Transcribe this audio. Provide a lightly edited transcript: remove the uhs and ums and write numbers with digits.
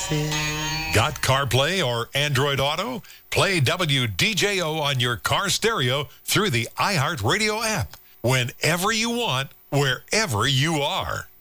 Got CarPlay or Android Auto? Play WDJO on your car stereo through the iHeartRadio app. Whenever you want, wherever you are.